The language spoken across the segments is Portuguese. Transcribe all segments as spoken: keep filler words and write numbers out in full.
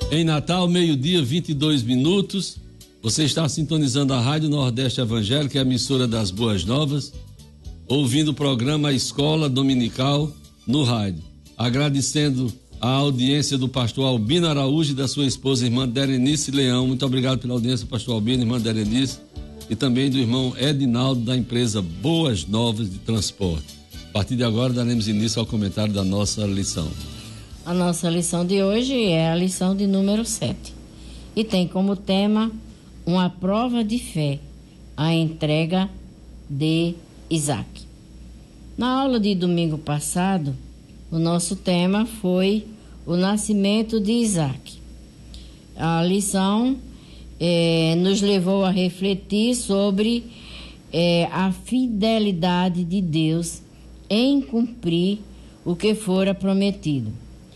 Em Natal, meio-dia, vinte e dois minutos. Você está sintonizando a Rádio Nordeste Evangélica, a emissora das Boas Novas, ouvindo o programa Escola Dominical no rádio. Agradecendo a audiência do pastor Albino Araújo e da sua esposa, irmã Derenice Leão. Muito obrigado pela audiência, pastor Albino, irmã Derenice, e também do irmão Edinaldo, da empresa Boas Novas de Transporte. A partir de agora, daremos início ao comentário da nossa lição. A nossa lição de hoje é a lição de número sete e tem como tema uma prova de fé, a entrega de Isaac. Na aula de domingo passado, o nosso tema foi o nascimento de Isaac. A lição eh, nos levou a refletir sobre eh, a fidelidade de Deus em cumprir o que fora prometido,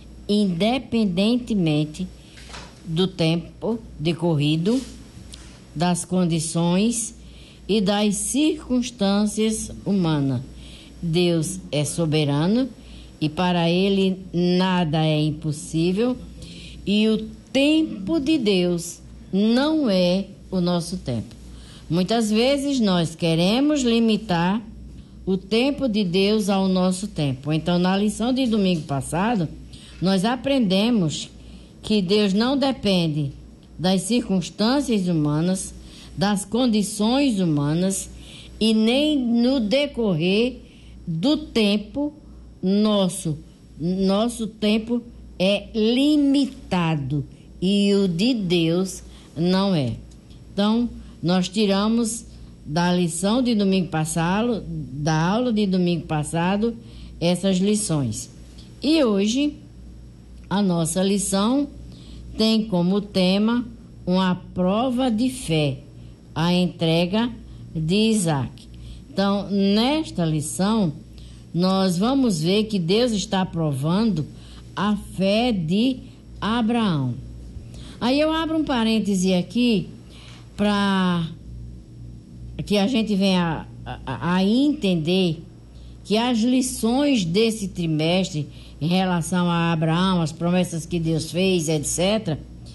independentemente do tempo decorrido, das condições e das circunstâncias humanas. Deus é soberano e para ele nada é impossível, e o tempo de Deus não é o nosso tempo. Muitas vezes nós queremos limitar o tempo de Deus ao nosso tempo. Então, na lição de domingo passado, nós aprendemos que Deus não depende das circunstâncias humanas, das condições humanas e nem no decorrer do tempo nosso. Nosso tempo é limitado e o de Deus não é. Então, nós tiramos da lição de domingo passado, da aula de domingo passado, essas lições. E hoje, a nossa lição tem como tema uma prova de fé, a entrega de Isaac. Então, nesta lição, nós vamos ver que Deus está provando a fé de Abraão. Aí eu abro um parêntese aqui para que a gente venha a, a entender que as lições desse trimestre em relação a Abraão, as promessas que Deus fez, etcétera,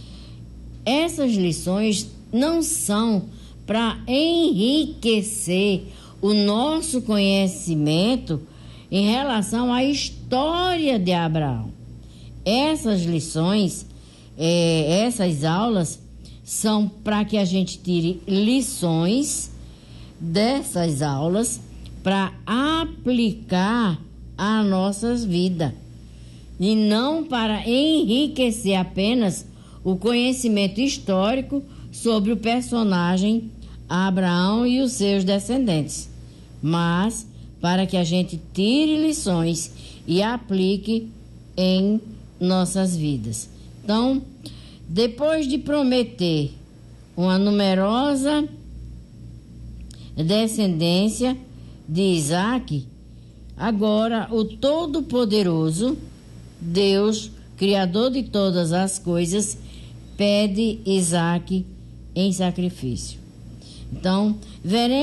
essas lições não são para enriquecer o nosso conhecimento em relação à história de Abraão. Essas lições, é, essas aulas, são para que a gente tire lições dessas aulas para aplicar a nossas vidas, e não para enriquecer apenas o conhecimento histórico sobre o personagem Abraão e os seus descendentes, mas para que a gente tire lições e aplique em nossas vidas. Então, depois de prometer uma numerosa descendência de Isaac, agora o Todo-Poderoso, Deus, Criador de todas as coisas, pede Isaac em sacrifício. Então, veremos